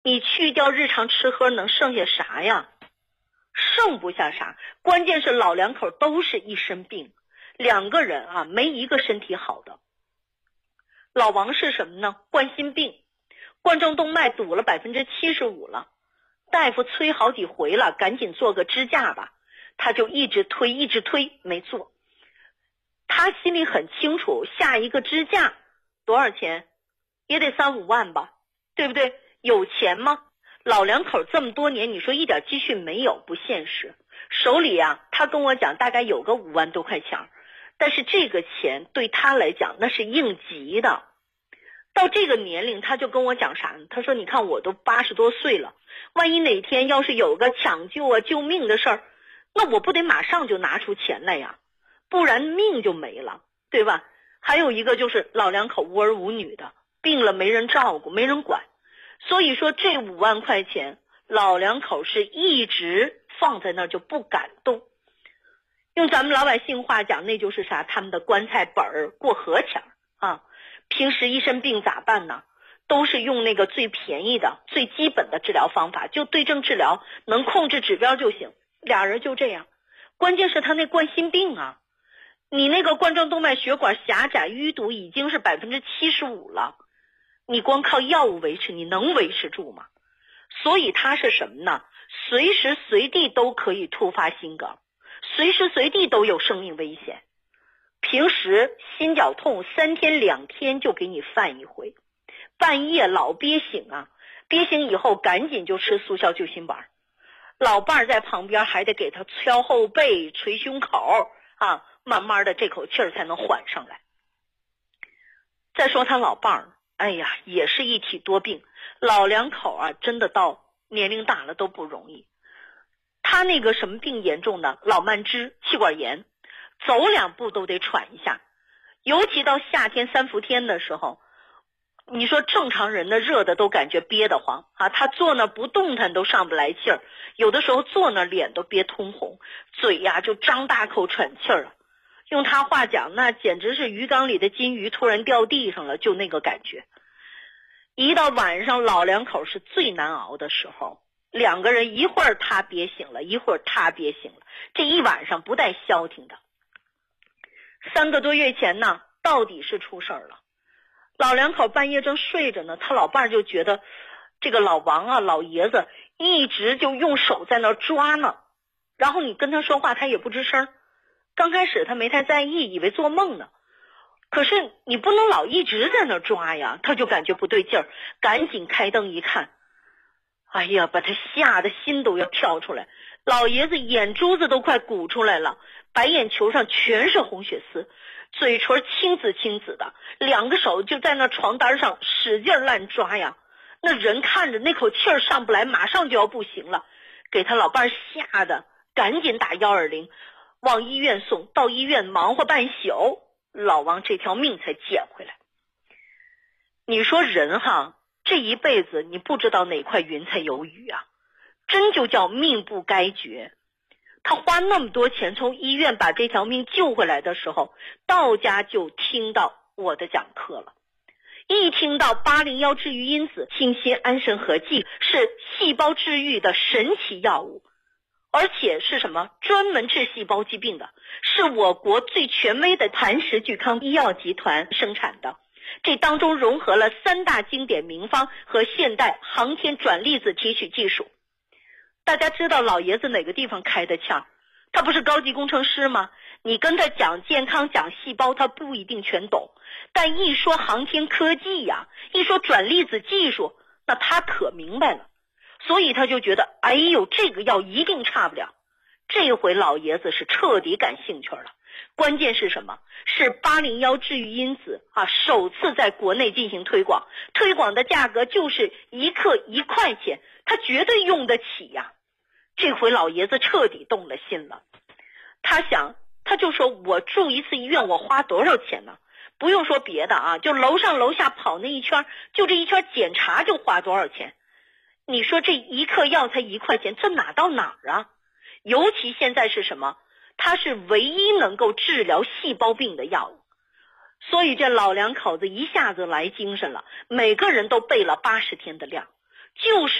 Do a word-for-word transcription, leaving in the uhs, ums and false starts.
你去掉日常吃喝能剩下啥呀？剩不下啥，关键是老两口都是一身病，两个人啊没一个身体好的。老王是什么呢？冠心病，冠状动脉堵了百分之七十五了，大夫催好几回了，赶紧做个支架吧，他就一直推一直推没做。他心里很清楚，下一个支架多少钱？也得三五万吧，对不对？有钱吗？老两口这么多年，你说一点积蓄没有，不现实。手里啊，他跟我讲大概有个五万多块钱，但是这个钱对他来讲那是应急的。到这个年龄，他就跟我讲啥呢？他说你看我都八十多岁了，万一哪天要是有个抢救啊救命的事儿，那我不得马上就拿出钱来呀，不然命就没了，对吧？还有一个就是老两口无儿无女的，病了没人照顾没人管，所以说这五万块钱老两口是一直放在那儿就不敢动。用咱们老百姓话讲，那就是啥？他们的棺材本儿过河钱啊。平时一身病咋办呢？都是用那个最便宜的最基本的治疗方法，就对症治疗，能控制指标就行。俩人就这样，关键是他那冠心病啊，你那个冠状动脉血管狭窄淤堵已经是百分之七十五了，你光靠药物维持，你能维持住吗？所以他是什么呢？随时随地都可以突发心梗，随时随地都有生命危险。平时心绞痛三天两天就给你犯一回，半夜老憋醒啊，憋醒以后赶紧就吃速效救心丸，老伴儿在旁边还得给他敲后背捶胸口啊，慢慢的这口气儿才能缓上来。再说他老伴儿，哎呀也是一体多病，老两口啊真的到年龄大了都不容易。他那个什么病严重呢？老慢支气管炎，走两步都得喘一下，尤其到夏天三伏天的时候，你说正常人的热的都感觉憋得慌啊，他坐那不动弹都上不来气儿，有的时候坐那脸都憋通红，嘴呀就张大口喘气儿啊。用他话讲，那简直是鱼缸里的金鱼突然掉地上了，就那个感觉。一到晚上，老两口是最难熬的时候，两个人一会儿他憋醒了，一会儿他憋醒了，这一晚上不带消停的。三个多月前呢，到底是出事儿了。老两口半夜正睡着呢，他老伴儿就觉得这个老王啊，老爷子一直就用手在那儿抓呢，然后你跟他说话他也不吱声。刚开始他没太在意，以为做梦呢，可是你不能老一直在那儿抓呀，他就感觉不对劲儿，赶紧开灯一看，哎呀，把他吓得心都要跳出来，老爷子眼珠子都快鼓出来了，白眼球上全是红血丝，嘴唇青紫青紫的，两个手就在那床单上使劲乱抓呀。那人看着那口气儿上不来，马上就要不行了，给他老伴吓得赶紧打一二零，往医院送，到医院忙活半宿，老王这条命才捡回来。你说人哈，这一辈子你不知道哪块云彩有雨啊，真就叫命不该绝。他花那么多钱从医院把这条命救回来的时候，到家就听到我的讲课了。一听到八零一治愈因子清心安神合剂是细胞治愈的神奇药物，而且是什么？专门治细胞疾病的，是我国最权威的磐石聚康医药集团生产的。这当中融合了三大经典名方和现代航天转粒子提取技术。大家知道老爷子哪个地方开的窍？他不是高级工程师吗？你跟他讲健康讲细胞他不一定全懂，但一说航天科技呀、啊，一说转粒子技术，那他可明白了。所以他就觉得，哎呦，这个药一定差不了。这回老爷子是彻底感兴趣了。关键是什么？是八零一治愈因子啊，首次在国内进行推广，推广的价格就是一克一块钱，他绝对用得起呀。这回老爷子彻底动了心了，他想，他就说我住一次医院我花多少钱呢？不用说别的啊，就楼上楼下跑那一圈，就这一圈检查就花多少钱？你说这一克药才一块钱，这哪到哪儿啊？尤其现在是什么？它是唯一能够治疗细胞病的药物。所以这老两口子一下子来精神了，每个人都备了八十天的量， 就是